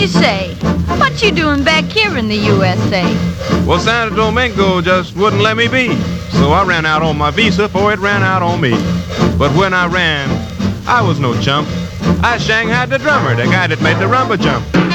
say, what you doing back here in the USA? Well, Santo Domingo just wouldn't let me be. So I ran out on my visa before it ran out on me. But when I ran, I was no chump. I shanghaied the drummer, the guy that made the rumba jump.